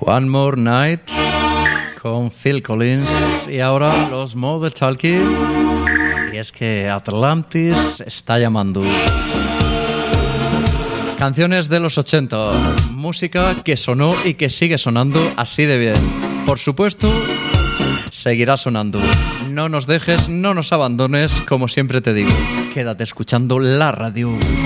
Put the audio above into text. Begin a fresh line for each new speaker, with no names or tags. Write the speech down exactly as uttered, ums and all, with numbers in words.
One More Night con Phil Collins y ahora los Mother Talking. Y es que Atlantis está llamando. Canciones de los ochenta, música que sonó y que sigue sonando así de bien. Por supuesto, seguirá sonando. No nos dejes, no nos abandones, como siempre te digo. Quédate escuchando la radio.